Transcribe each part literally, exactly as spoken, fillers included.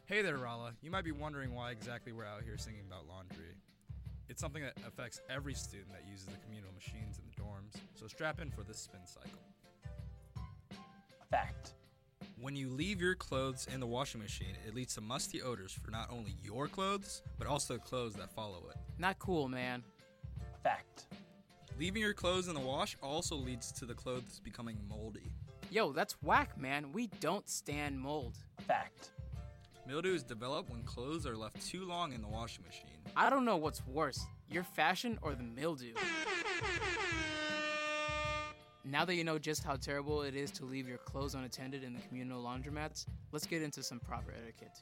Hey there, Rala. You might be wondering why exactly we're out here singing about laundry. It's something that affects every student that uses the communal machines in the dorms, so strap in for this spin cycle. Fact. When you leave your clothes in the washing machine, it leads to musty odors for not only your clothes, but also clothes that follow it. Not cool, man. Fact. Leaving your clothes in the wash also leads to the clothes becoming moldy. Yo, that's whack, man. We don't stand mold. Fact. Mildew is developed when clothes are left too long in the washing machine. I don't know what's worse, your fashion or the mildew. Now that you know just how terrible it is to leave your clothes unattended in the communal laundromats, let's get into some proper etiquette.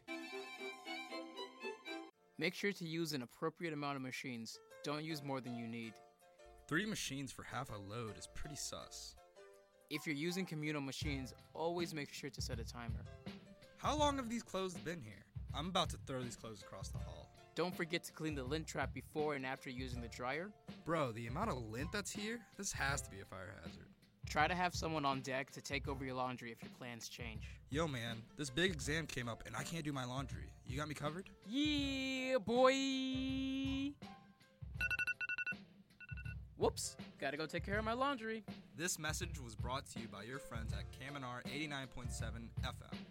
Make sure to use an appropriate amount of machines. Don't use more than you need. Three machines for half a load is pretty sus. If you're using communal machines, always make sure to set a timer. How long have these clothes been here? I'm about to throw these clothes across the hall. Don't forget to clean the lint trap before and after using the dryer. Bro, the amount of lint that's here, this has to be a fire hazard. Try to have someone on deck to take over your laundry if your plans change. Yo man, this big exam came up and I can't do my laundry. You got me covered? Yeah, boy! Whoops, gotta go take care of my laundry. This message was brought to you by your friends at Kaminar eighty-nine point seven F M.